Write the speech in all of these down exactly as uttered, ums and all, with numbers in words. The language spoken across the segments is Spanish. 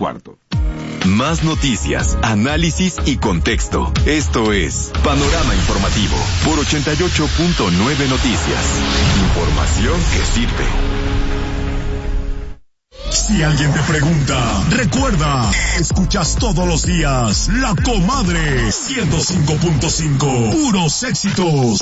cuarto. Más noticias, análisis y contexto. Esto es Panorama Informativo por ochenta y ocho punto nueve Noticias. Información que sirve. Si alguien te pregunta, recuerda, escuchas todos los días La Comadre ciento cinco punto cinco. Puros éxitos.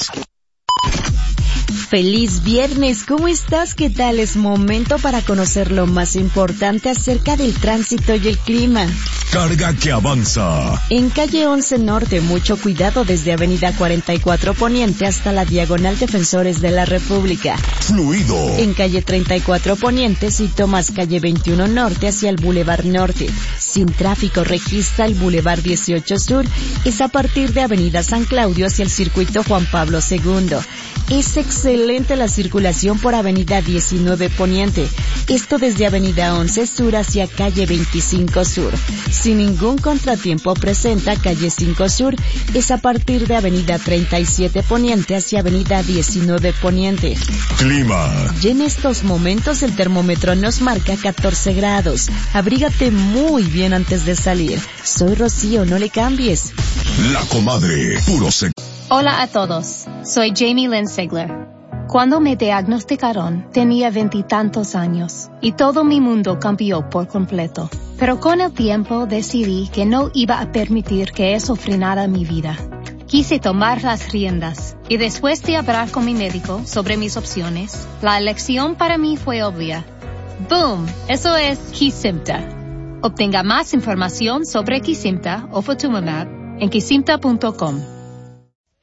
Feliz viernes, ¿cómo estás? ¿Qué tal? Es momento para conocer lo más importante acerca del tránsito y el clima. Carga que avanza. En calle once Norte, mucho cuidado desde avenida cuarenta y cuatro Poniente hasta la diagonal Defensores de la República. Fluido. En calle treinta y cuatro Poniente, si tomas calle veintiuno Norte hacia el Boulevard Norte. Sin tráfico, registra el Boulevard dieciocho Sur, es a partir de avenida San Claudio hacia el circuito Juan Pablo segundo. Es excelente la circulación por avenida diecinueve Poniente, esto desde avenida once Sur hacia calle veinticinco Sur. Sin ningún contratiempo presenta calle cinco Sur, es a partir de avenida treinta y siete Poniente hacia avenida diecinueve Poniente. Clima. Y en estos momentos el termómetro nos marca catorce grados. Abrígate muy bien antes de salir. Soy Rocío, no le cambies. La Comadre, puro sexo. Hola a todos, soy Jamie Lynn Sigler. Cuando me diagnosticaron, tenía veintitantos años y todo mi mundo cambió por completo. Pero con el tiempo decidí que no iba a permitir que eso frenara mi vida. Quise tomar las riendas y después de hablar con mi médico sobre mis opciones, la elección para mí fue obvia. ¡Boom! Eso es Kesimpta. Obtenga más información sobre Kesimpta o Ofatumumab en kesimpta punto com.